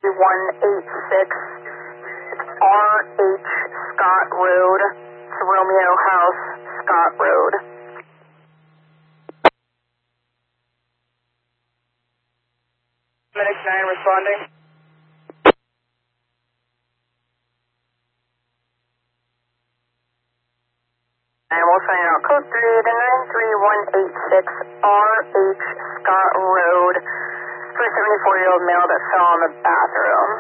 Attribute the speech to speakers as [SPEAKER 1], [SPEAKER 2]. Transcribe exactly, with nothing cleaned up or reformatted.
[SPEAKER 1] one eight six. It's R H Scott Road. It's Romeo House, Scott Road. Medic nine responding. And we'll sign out code three to nine three one eight six R H Scott Road for a seventy-four-year-old male that fell in the bathroom.